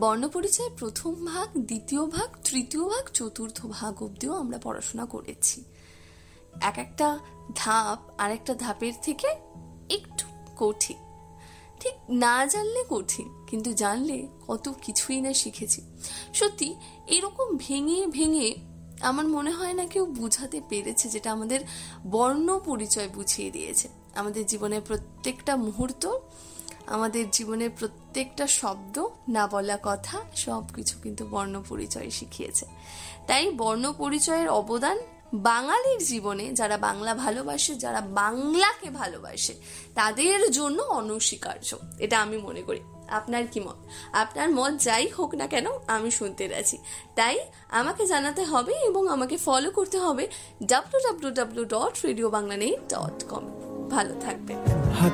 বর্ণপরিচয়ের প্রথম ভাগ, দ্বিতীয় ভাগ, তৃতীয় ভাগ, চতুর্থ ভাগ অবধিও আমরা পড়াশোনা করেছি। এক একটা ধাপ আর একটা ধাপের থেকে একটু কঠিন, ঠিক না জানলে কঠিন, কিন্তু জানলে কত কিছুই না শিখেছি। সত্যি এরকম ভেঙে ভেঙে আমার মনে হয় না কেউ বুঝাতে পেরেছে যেটা আমাদের বর্ণ পরিচয় বুঝিয়ে দিয়েছে। আমাদের জীবনের প্রত্যেকটা মুহূর্ত, আমাদের জীবনের প্রত্যেকটা শব্দ, না বলা কথা, সব কিছু কিন্তু বর্ণ পরিচয় শিখিয়েছে। তাই বর্ণ পরিচয়ের অবদান বাঙালির জীবনে, যারা বাংলা ভালোবাসে, যারা বাংলাকে ভালোবাসে, তাদের জন্য অনস্বীকার্য, এটা আমি মনে করি। আপনার কি মত? আপনার মত যাই হোক না কেন, আমি শুনতে রাজি। তাই আমাকে জানাতে হবে এবং আমাকে ফলো করতে হবে www.radiobanglanet.com। ভালো থাকবেন।